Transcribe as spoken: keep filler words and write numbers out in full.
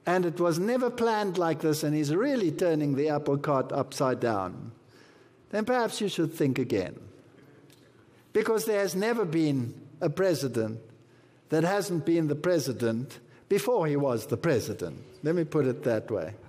and it was never planned like this, and he's really turning the apple cart upside down, then perhaps you should think again. Because there has never been a president that hasn't been the president before he was the president. Let me put it that way.